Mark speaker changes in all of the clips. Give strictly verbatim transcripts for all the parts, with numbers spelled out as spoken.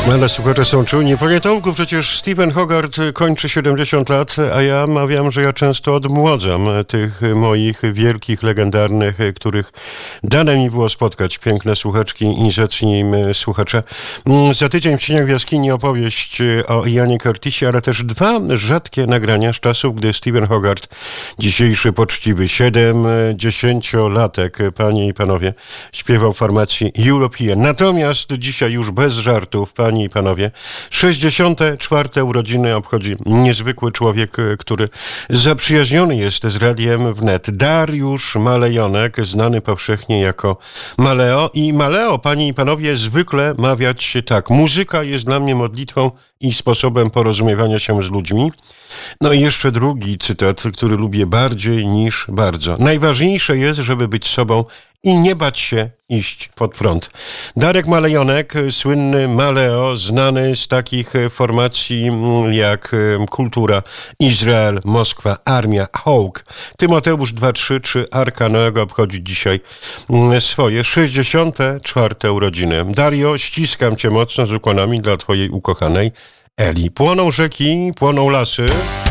Speaker 1: Ale słuchacze są czujni. Panie Tomku, przecież Stephen Hogarth kończy siedemdziesiąt lat, a ja mawiam, że ja często odmłodzam tych moich wielkich, legendarnych, których dane mi było spotkać. Piękne słuchaczki i zacni słuchacze. Za tydzień w Cieniach w jaskini opowieść o Ianie Curtisie, ale też dwa rzadkie nagrania z czasów, gdy Stephen Hogarth, dzisiejszy poczciwy siedemdziesięciolatek, panie i panowie, śpiewał w formacji European. Natomiast dzisiaj już bez żartów, panie i panowie, sześćdziesiąte czwarte urodziny obchodzi niezwykły człowiek, który zaprzyjaźniony jest z Radiem Wnet. Dariusz Malejonek, znany powszechnie jako Maleo. I Maleo, panie i panowie, zwykle mawiać się tak: muzyka jest dla mnie modlitwą i sposobem porozumiewania się z ludźmi. No i jeszcze drugi cytat, który lubię bardziej niż bardzo. Najważniejsze jest, żeby być sobą i nie bać się iść pod prąd. Darek Malejonek, słynny Maleo, znany z takich formacji jak Kultura, Izrael, Moskwa, Armia, Hawk, Tymoteusz dwa trzy czy Arka Noego obchodzi dzisiaj swoje sześćdziesiąte czwarte urodziny. Dario, ściskam cię mocno z ukłonami dla twojej ukochanej Eli. Płoną rzeki, płoną lasy.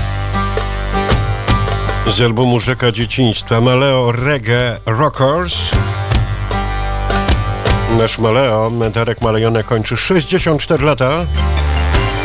Speaker 1: Z albumu Rzeka Dzieciństwa Maleo Reggae Rockers. Nasz Maleo, Darek Malejonek, kończy sześćdziesiąt cztery lata.